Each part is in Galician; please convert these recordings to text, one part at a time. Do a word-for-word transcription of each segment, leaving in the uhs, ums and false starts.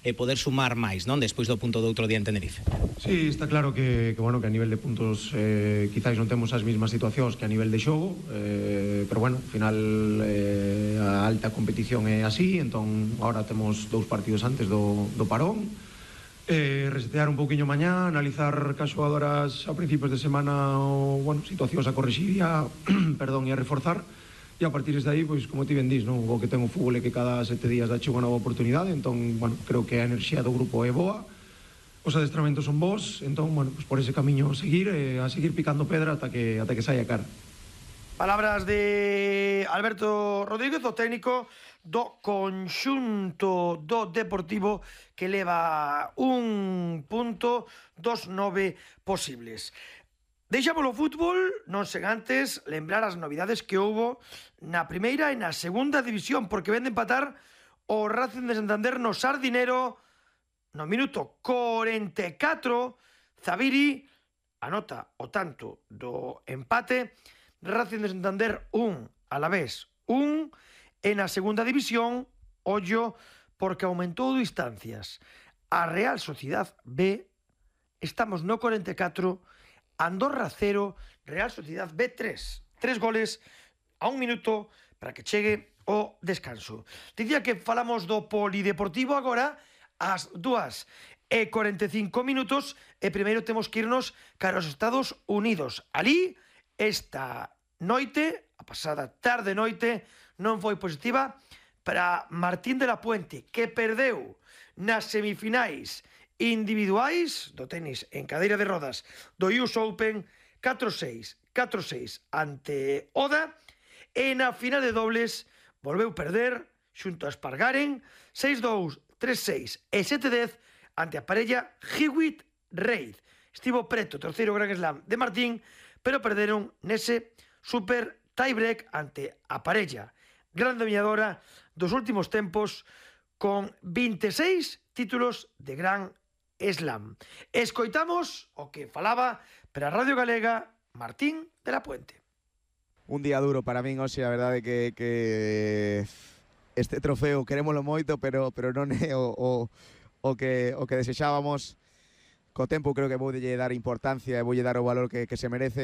e poder sumar máis, non, despois do punto do outro día en Tenerife. Sí, está claro que, que, bueno, que a nivel de puntos eh, quizáis non temos as mesmas situacións que a nivel de xogo, eh, pero bueno, ao final eh, a alta competición é así, entón agora temos dous partidos antes do, do parón, eh, resetear un pouquiño mañá, analizar cas xogadoras a principios de semana o, bueno, situacións a corrixir e a, perdón, e a reforzar, e a partir de aí, pois, como ti ben dis, non? O que ten o fútbol é que cada sete días dá unha nova oportunidade, entón, bueno, creo que a enerxía do grupo é boa, os adestramentos son bons, entón, bueno, pues por ese camiño seguir, eh, a seguir picando pedra ata que, ata que saia cara. Palabras de Alberto Rodríguez, o técnico do conxunto do Deportivo, que leva un punto dos nove posibles. Deixamos o fútbol, non sen antes lembrar as novidades que houbo na primeira e na segunda división, porque ven de empatar o Racing de Santander no Sardinero no minuto corenta e catro. Zaviri anota o tanto do empate. Racing de Santander un, Alavés un, e na segunda división, ollo, porque aumentou distancias. A Real Sociedad B, estamos no corenta e catro, Andorra cero, Real Sociedad B tres. Tres goles a un minuto para que chegue o descanso. Dicía que falamos do Polideportivo agora ás dúas e corenta e cinco minutos, e primeiro temos que irnos cara aos Estados Unidos. Ali, esta noite, a pasada tarde-noite, non foi positiva para Martín de la Puente, que perdeu nas semifinais individuais do tenis en cadeira de rodas do U S Open catro seis, catro seis ante Oda, e na final de dobles volveu perder xunto a Spargaren seis dous, tres seis e sete dez ante a parella Hewitt-Reid. Estivo preto o terceiro Grand Slam de Martín, pero perderon nese super tiebreak ante a parella gran dominadora dos últimos tempos, con vinte e seis títulos de Grand Slam. Escoitamos o que falaba para a Radio Galega Martín de la Puente. Un día duro para min, hoxe, a verdade que, que este trofeo querémolo moito, pero, pero non é o, o, o, que, o que desexábamos. Co tempo creo que vou lle dar importancia e vou lle dar o valor que, que se merece.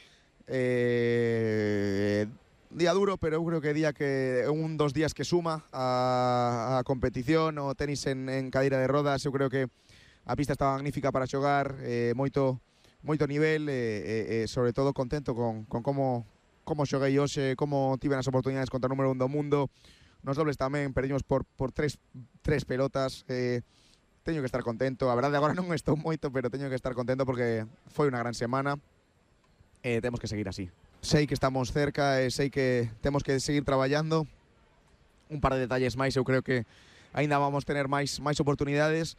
Eh, día duro, pero eu creo que día que é un dos días que suma a, a competición, o tenis en, en cadeira de rodas. Eu creo que a pista está magnífica para xogar, eh, moito, moito nivel, e eh, eh, sobre todo contento con, con como, como xoguei hoxe, como tive as oportunidades contra o número un do mundo. Nos dobles tamén perdimos por, por tres, tres pelotas. Eh, teño que estar contento, a verdade agora non estou moito, pero teño que estar contento porque foi unha gran semana e eh, temos que seguir así. Sei que estamos cerca e sei que temos que seguir traballando. Un par de detalles máis, eu creo que aínda vamos tener máis, máis oportunidades.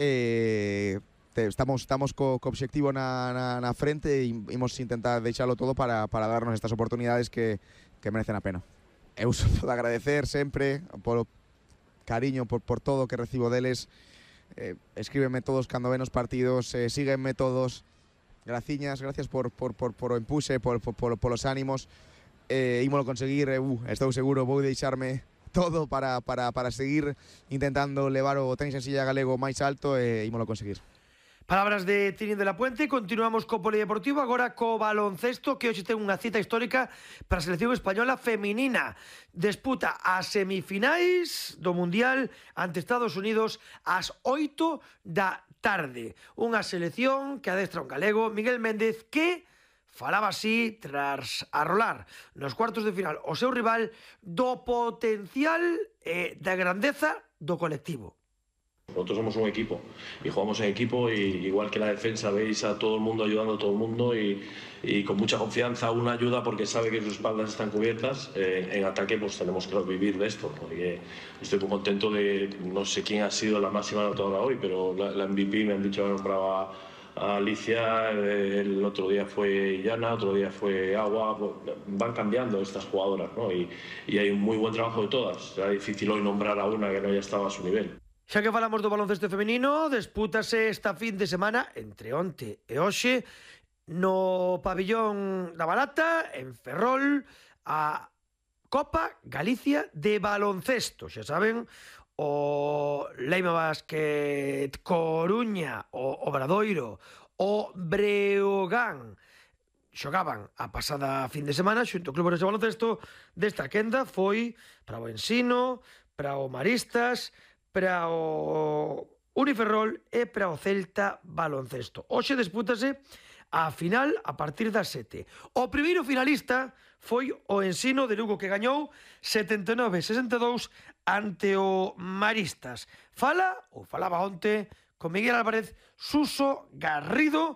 Eh, te, estamos, estamos co, co obxectivo na, na, na frente e imos intentar deixalo todo para, para darnos estas oportunidades que, que merecen a pena. Eu só podo agradecer sempre polo cariño, por, por todo que recibo deles. Eh, escríbeme todos cando ven os partidos, eh, síguenme todos. Graciñas, gracias por, por, por, por o empuxe, por, por, por, por os ánimos. Eh, ímolo conseguir, eh, uh, estou seguro, vou deixarme todo para, para, para seguir intentando levar o tenis en silla galego máis alto e ímolo conseguir. Palabras de Tini de la Puente. Continuamos co Polideportivo, agora co baloncesto, que hoxe ten unha cita histórica para a selección española feminina. Disputa as semifinais do Mundial ante Estados Unidos ás oito da tarde. Unha selección que adestra un galego, Miguel Méndez, que falaba así tras arrolar nos cuartos de final o seu rival do potencial e da grandeza do colectivo. Nosotros somos un equipo y jugamos en equipo, y igual que la defensa veis a todo el mundo ayudando a todo el mundo y, y con mucha confianza una ayuda porque sabe que sus espaldas están cubiertas. Eh, en ataque pues tenemos que vivir de esto, porque estoy muy contento de, no sé quién ha sido la máxima anotadora hoy, pero la, la M V P me han dicho que nombraba a Alicia, el otro día fue Yana, otro día fue Agua. Van cambiando estas jugadoras, ¿no? Y, y hay un muy buen trabajo de todas. Será difícil hoy nombrar a una que no haya estado a su nivel. Xa que falamos do baloncesto femenino, dispútase esta fin de semana entre onte e hoxe no pabillón da Balata, en Ferrol, a Copa Galicia de baloncesto. Xa saben, o Leima Basket Coruña, o Obradoiro, o Breogán xogaban a pasada fin de semana xunto ao Club de Baloncesto, desta quenda foi para o Ensino, para o Maristas, para o Uniferrol e para o Celta Baloncesto. Hoxe dispútase a final a partir das sete. O primeiro finalista foi o Ensino de Lugo, que gañou setenta e nove a sesenta e dous ante o Maristas. Fala, ou falaba onte, con Miguel Álvarez Suso Garrido,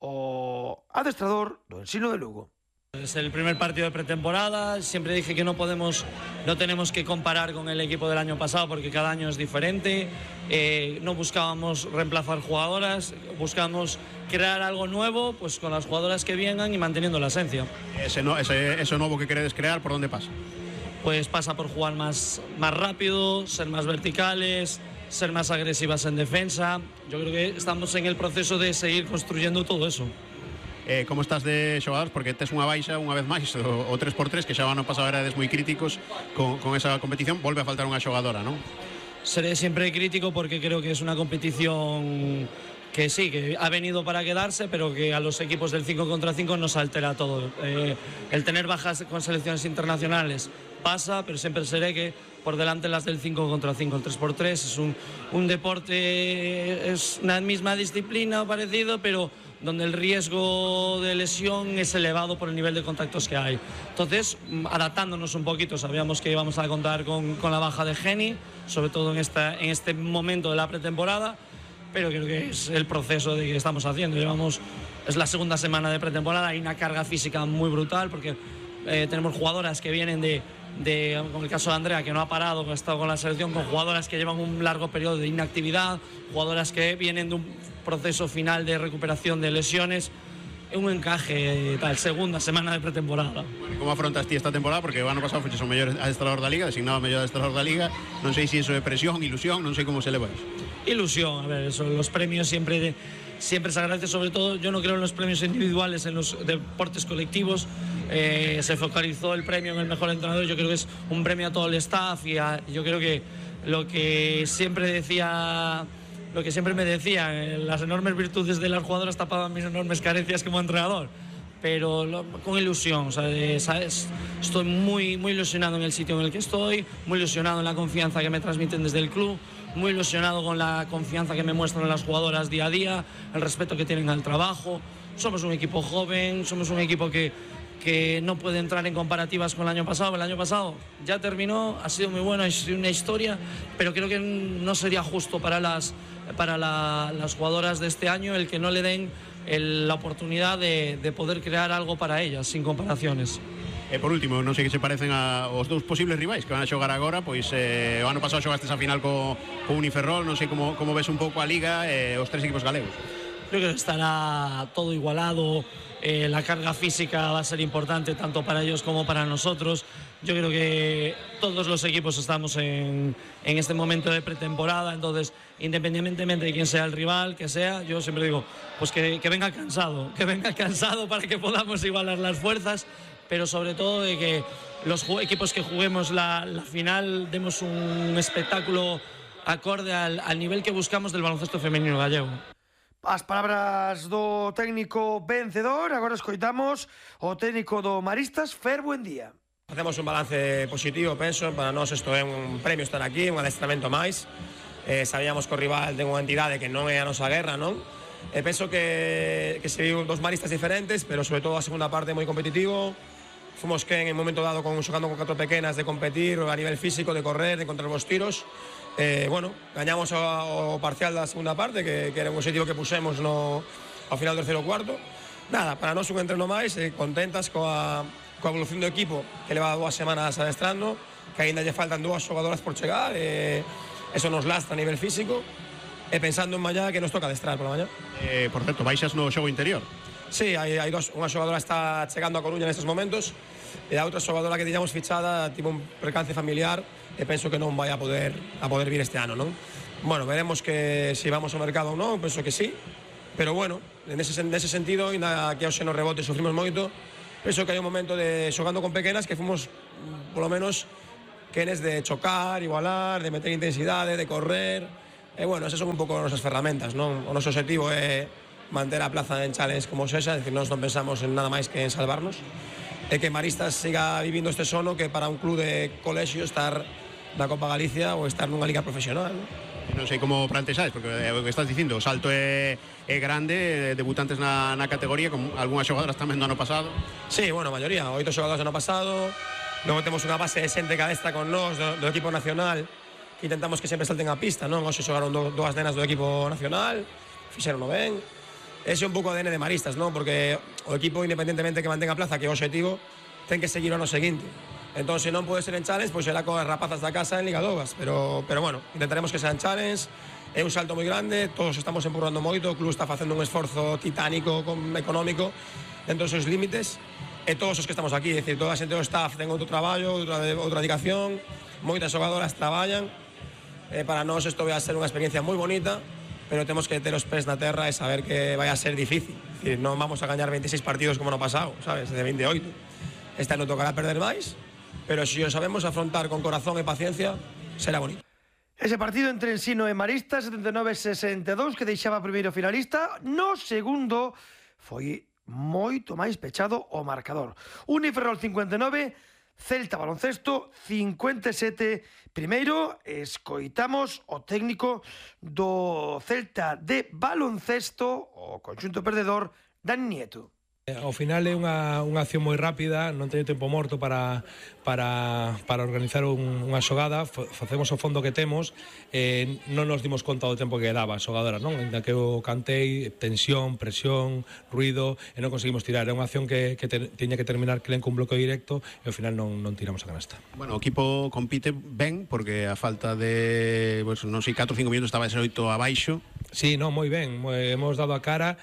o adestrador do Ensino de Lugo. Es el primer partido de pretemporada, siempre dije que no podemos, no tenemos que comparar con el equipo del año pasado porque cada año es diferente, eh, no buscábamos reemplazar jugadoras, buscamos crear algo nuevo pues con las jugadoras que vengan y manteniendo la esencia. Ese, no, ese, eso nuevo que queréis crear, ¿por dónde pasa? Pues pasa por jugar más, más rápido, ser más verticales, ser más agresivas en defensa. Yo creo que estamos en el proceso de seguir construyendo todo eso. Eh, como estás de xogadores? Porque tes unha baixa unha vez máis, o, o tres por tres, que xa o ano pasado erades moi críticos con, con esa competición, volve a faltar unha xogadora, non? Seré siempre crítico porque creo que es una competición que sí, que ha venido para quedarse, pero que a los equipos del cinco contra cinco nos altera todo. Eh, el tener bajas con selecciones internacionales pasa, pero siempre seré que por delante las del cinco contra cinco. El tres por tres es un, un deporte, es una misma disciplina o parecido, pero donde el riesgo de lesión es elevado por el nivel de contactos que hay. Entonces, adaptándonos un poquito, sabíamos que íbamos a contar con, con la baja de Geni, sobre todo en, esta, en este momento de la pretemporada, pero creo que es el proceso de que estamos haciendo. Llevamos, es la segunda semana de pretemporada, hay una carga física muy brutal, porque eh, tenemos jugadoras que vienen de, de, como el caso de Andrea, que no ha parado, que ha estado con la selección, con jugadoras que llevan un largo periodo de inactividad, jugadoras que vienen de un proceso final de recuperación de lesiones, un encaje tal, segunda semana de pretemporada. Bueno, como afrontas ti esta temporada? Porque o ano pasado fuches o mellor adestrador da Liga, designado o mellor adestrador da Liga, non sei se iso é presión, ilusión, non sei como se leva eso. Ilusión, a ver, eso, los premios siempre, de, siempre se agradece, sobre todo, yo no creo en los premios individuales, en los deportes colectivos, eh, se focalizó el premio en el mejor entrenador, yo creo que es un premio a todo el staff y a, yo creo que lo que siempre decía... Lo que siempre me decían, las enormes virtudes de las jugadoras tapaban mis enormes carencias como entrenador, pero lo, con ilusión, ¿sabes? ¿sabes? Estoy muy, muy ilusionado en el sitio en el que estoy, muy ilusionado en la confianza que me transmiten desde el club, muy ilusionado con la confianza que me muestran las jugadoras día a día, el respeto que tienen al trabajo. Somos un equipo joven, somos un equipo que, que no puede entrar en comparativas con el año pasado. El año pasado ya terminó, ha sido muy bueno, ha sido una historia, pero creo que no sería justo para las... para la, las jugadoras de este año el que no le den el, la oportunidad de, de poder crear algo para ellas, sin comparaciones. E por último, non sei que se parecen a, os dous posibles rivais que van a xogar agora, pois eh, o ano pasado xogaste esa final co, co Uniferrol, non sei como, como ves un pouco a Liga e eh, os tres equipos galegos. Creo que estará todo igualado, eh, la carga física va a ser importante tanto para ellos como para nosotros. Yo creo que todos los equipos estamos en, en este momento de pretemporada, entonces independientemente de quién sea el rival, que sea, yo siempre digo, pues que, que venga cansado, que venga cansado para que podamos igualar las fuerzas, pero sobre todo de que los equipos que juguemos la, la final demos un espectáculo acorde al, al nivel que buscamos del baloncesto femenino gallego. As palabras do técnico vencedor, agora escoitamos o técnico do Maristas, Fer Buendía. Hacemos un balance positivo, penso, para nós isto é un premio estar aquí, un adestramento máis. Eh, sabíamos que o rival ten unha entidade que non é a nosa guerra, non? E penso que, que se viu dos maristas diferentes, pero sobre todo a segunda parte moi competitivo. Fomos que en un momento dado con, xogando con catro pequenas de competir a nivel físico, de correr, de encontrar os tiros. Eh, bueno, gañamos o, o parcial da segunda parte, que, que era un objetivo que pusemos no, ao final do terceiro cuarto. Nada, para nós un entreno máis, eh, contentas coa, coa evolución do equipo, que leva dúas semanas adestrando, que aínda lle faltan dúas xogadoras por chegar, eh, eso nos lastra a nivel físico, e pensando en mañá que nos toca adestrar por la mañá. Eh, por certo, baixas no xogo interior? Sí, hai, hai dos, unha xogadora está chegando a Coruña nestes momentos, e a outra xogadora que tiñamos fichada tivo un percance familiar, e penso que non vai a poder a poder vir este ano, non? Bueno, veremos que se si vamos ao mercado ou non, penso que sí, pero bueno, nese, nese sentido, ainda que hoxe nos rebote sufrimos moito, penso que hai un momento de xogando con pequenas que fomos, polo menos, que eres de chocar, igualar, de meter intensidade, de correr. E, bueno, esas son un pouco as nosas ferramentas, non? O noso objetivo é manter a plaza en challenge como sexa, é dicir, nós non pensamos en nada máis que en salvarnos, e que Maristas siga vivindo este sono que para un club de colexio estar na Copa Galicia ou estar nunha liga profesional, non? Non sei como plantexades, porque o que estás dicindo, o salto é, é grande, debutantes na, na categoría, con algunhas xogadoras tamén do ano pasado. Sí, bueno, a maioría, oito xogadores do ano pasado, logo temos unha base de xente que adestra con nós do, do equipo nacional, que intentamos que sempre salten a pista, non? Hoxe xogaron do, dúas nenas do equipo nacional, fixeron ben. Ese é un pouco o A D N de Maristas, non? Porque o equipo, independentemente que mantenga a plaza, que é o objetivo, ten que seguir o ano seguinte. Entón, se non pode ser en challenge, pois será coas rapazas da casa en Liga Dogas, pero, pero bueno, intentaremos que sean challenge. É un salto moi grande, todos estamos empurrando moito, o club está facendo un esforzo titánico con, económico dentro dos seus límites, e todos os que estamos aquí, é dicir, toda a xente do staff ten outro traballo, outra, outra dedicación, moitas xogadoras traballan. Eh, para nós isto vai a ser unha experiencia moi bonita, pero temos que ter os pés na terra e saber que vai a ser difícil. É dicir, non vamos a gañar veintiséis partidos como no pasado, sabes, de veintioito. Este ano tocará perder máis, pero se si o sabemos afrontar con corazón e paciencia, será bonito. Ese partido entre Ensino e Maristas, setenta e nove a sesenta e dous, que deixaba primeiro finalista. No segundo foi moito máis pechado o marcador. Uniferrol cincuenta e nove, Celta Baloncesto cincuenta e sete. Primeiro escoitamos o técnico do Celta de Baloncesto, o conxunto perdedor, Dani Nieto. Ao final é unha, unha acción moi rápida, non teño tempo morto para, para, para organizar un, unha xogada, facemos o fondo que temos, eh, non nos dimos conta do tempo que daba a xogadora, non? Ainda que eu cantei, tensión, presión, ruido, e non conseguimos tirar. É unha acción que, que te, tiña que terminar Clen cun bloqueo directo, e ao final non, non tiramos a canasta. Bueno, o equipo compite ben, porque a falta de, pues, non sei, catro ou cinco minutos estaba ese oito abaixo. Sí, non, moi ben, hemos dado a cara,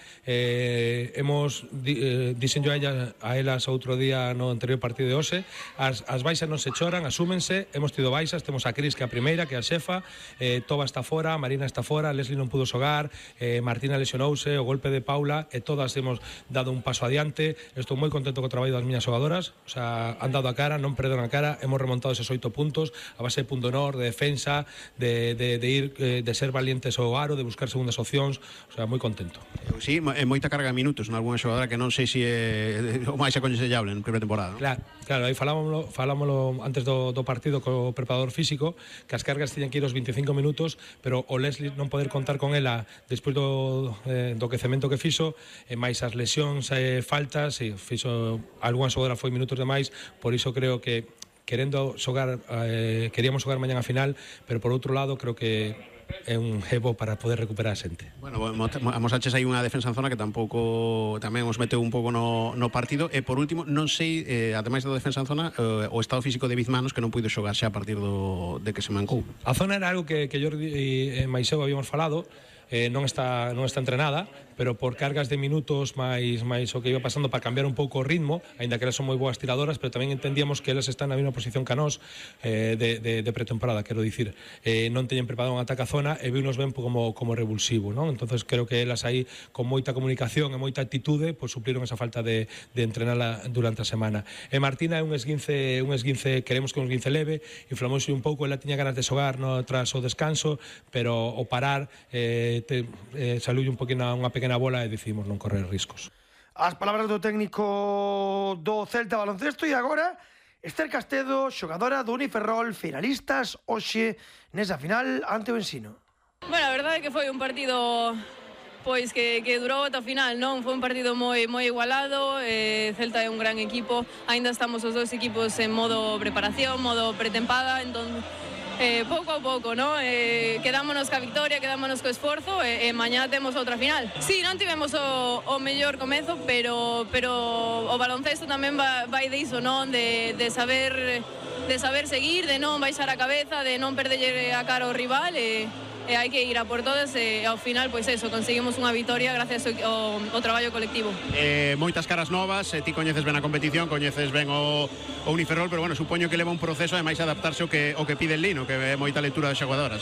eh, hemos eh, diseño a, ella, a elas outro día no anterior partido de hoxe, as, as baixas non se choran, asúmense, hemos tido baixas, temos a Cris que é a primeira, que é a xefa, eh, Toba está fora, Marina está fora, Leslie non pudo xogar, eh, Martina lesionouse, o golpe de Paula, e todas hemos dado un paso adiante. Estou moi contento co traballo das miñas xogadoras, o sea, han dado a cara, non perderon a cara, hemos remontado eses oito puntos, a base de punto honor, de defensa, de, de, de ir, eh, de ser valientes ao aro, de buscar segundas opcións, o sea, moi contento. Sí, é moita carga de minutos, nalgúna xogadora que non sei se é o máis aconsellable en primeira temporada, non? Claro, claro, aí falámoslo, falámoslo antes do, do partido co preparador físico, que as cargas tiñan que ir aos veinticinco minutos, pero o Leslie non poder contar con ela despois do, eh, do quecemento que fixo, e máis as lesións e eh, faltas, e fixo algunha xogadora foi minutos de máis, por iso creo que querendo xogar, eh, queríamos xogar mañana a final, pero por outro lado creo que é un hebo para poder recuperar a xente. Bueno, amosaches aí unha defensa en zona que tampouco tamén os meteu un pouco no, no partido, e por último, non sei, eh, ademais da defensa en zona, eh, o estado físico de Bizmanos, que non puido xogar xa a partir do, de que se mancou. A zona era algo que, que Jordi e Maiseu habíamos falado, eh, non está non está entrenada, pero por cargas de minutos máis máis o que iba pasando para cambiar un pouco o ritmo, aínda que elas son moi boas tiradoras, pero tamén entendíamos que elas están na mesma posición que a nós eh, de, de, de pretemporada, quero dicir, eh, non teñen preparado un ataque a zona e viunos ben como, como revulsivo, non? Entonces creo que elas aí con moita comunicación e moita actitude pois supliron esa falta de, de entrenala durante a semana. E Martina é un esguince, un esguince, queremos que un esguince leve, inflamouse un pouco, ela tiña ganas de xogar no, tras o descanso, pero o parar eh, te, eh, salulle un poquinho unha pequena bola e decidimos non correr riscos. As palabras do técnico do Celta Baloncesto. E agora Esther Castedo, xogadora do Uniferrol, finalistas hoxe nesa final ante o Ensino. Bueno, a verdade é que foi un partido pois que, que durou ata o final, non? Foi un partido moi moi igualado, eh, Celta é un gran equipo, aínda estamos os dois equipos en modo preparación, modo pretempada, entón Eh, pouco a pouco, ¿no? Eh, quedámonos ca victoria, quedámonos co esforzo e, e mañá temos outra final. Sí, non tivemos o, o mellor comezo, pero pero o baloncesto tamén va, vai diso, non? De, de saber de saber seguir, de non baixar a cabeza, de non perderlle a cara ao rival e, e hai que ir a por todas e ao final, pois eso, conseguimos unha vitoria gracias ao, ao traballo colectivo. Eh, moitas caras novas, eh, ti coñeces ben a competición, coñeces ben o, o Uniferrol, pero bueno, supoño que leva un proceso ademais de adaptarse ao que, o que pide el Lino, que é moita lectura de xogadoras, non?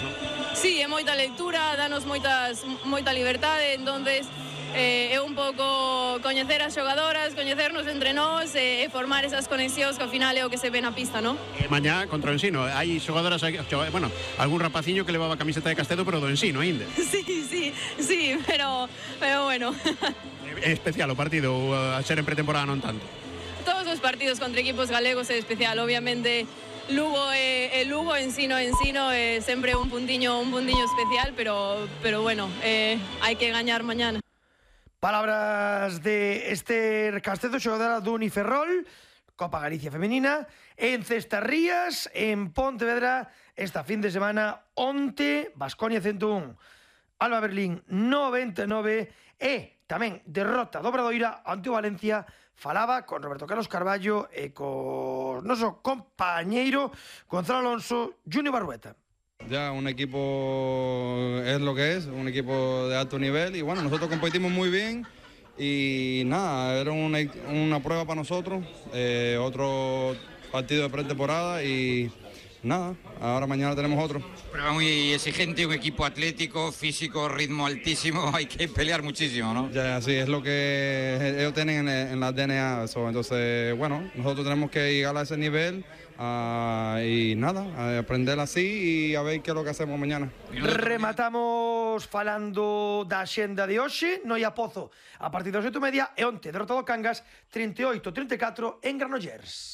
Sí, é moita lectura, danos moitas, moita liberdade, entonces eh, é un pouco coñecer as xogadoras, coñecernos entre nós e, e formar esas conexións que ao final é o que se ve na pista, non? E mañá contra o Ensino, hai xogadoras, bueno, algún rapaciño que levaba a camiseta de Castedo, pero do Ensino ainda. Sí, sí, sí, pero, pero bueno. É especial o partido, a ser en pretemporada non tanto. Todos os partidos contra equipos galegos é especial, obviamente. Lugo e, e Lugo, Ensino, Ensino é sempre un puntiño, un puntiño especial, pero, pero bueno, eh, hai que gañar mañana. Palabras de Esther Castedo, xogadora do Uniferrol, Copa Galicia Femenina, en Cestarrías, en Pontevedra, esta fin de semana, onte, Baskonia ciento un, Alba Berlín noventa e nove, e tamén derrota do Obradoira ante o Valencia. Falaba con Roberto Carlos Carballo e con noso compañeiro Gonzalo Alonso, Junior Barrueta. Ya un equipo es lo que es, un equipo de alto nivel y bueno, nosotros competimos muy bien y nada, era una, una prueba para nosotros, eh, otro partido de pretemporada y nada, ahora mañana tenemos otro. Prueba muy exigente, un equipo atlético, físico, ritmo altísimo, hay que pelear muchísimo, ¿no? Ya, sí, es lo que ellos tienen en, en la D N A, eso. Entonces, bueno, nosotros tenemos que llegar a ese nivel uh, y nada, a aprender así y a ver qué es lo que hacemos mañana. Rematamos falando da xenda de hoxe, Noia Pozo, a partir das oito e media, e onte, derrotado Cangas, treinta e oito a treinta e catro en Granollers.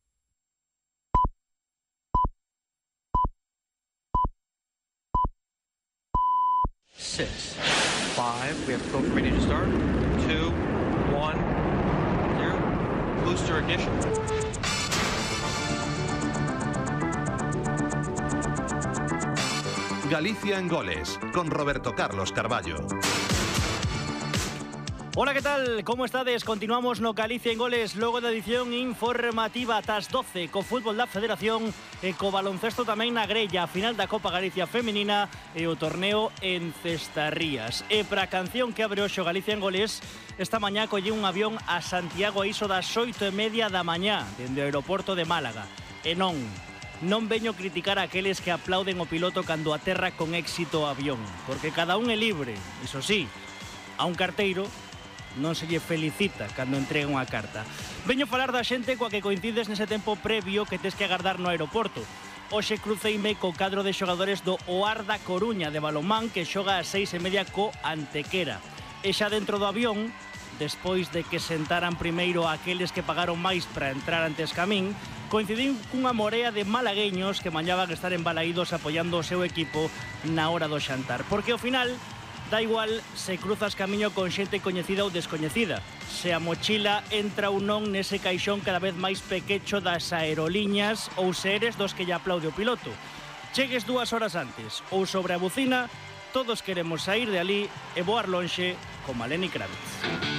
Six, five, we have cloak ready to start, two, one, zero, booster ignition. Galicia en goles, con Roberto Carlos Carballo. Hola, ¿qué tal? ¿Cómo estades? Continuamos no Galicia en goles logo da edición informativa tas doce co fútbol da Federación e co baloncesto tamén na grella, a final da Copa Galicia Femenina e o torneo en Cestarrías. E para a canción que abre hoxe o Galicia en goles, esta mañá collí un avión a Santiago a iso das oito e media da mañá dende o aeroporto de Málaga. E non, non veño criticar a aqueles que aplauden o piloto cando aterra con éxito o avión, porque cada un é libre, iso sí, a un carteiro non se lle felicita cando entrega unha carta. Veño falar da xente coa que coincides nese tempo previo que tes que agardar no aeroporto. Hoxe cruceime co cadro de xogadores do O A R da Coruña de balonmán que xoga a seis e media co Antequera. E xa dentro do avión, despois de que sentaran primeiro aqueles que pagaron máis para entrar antes ca min, coincidín cunha morea de malagueños que mañaban estar embalaídos apoiando o seu equipo na hora do xantar. Porque ao final da igual se cruzas camiño con xente coñecida ou descoñecida, se a mochila entra ou non nese caixón cada vez máis pequecho das aeroliñas ou se eres dos que lle aplaude o piloto. Chegues dúas horas antes ou sobre a bucina, todos queremos sair de ali e voar lonxe como a Lenny Kravitz.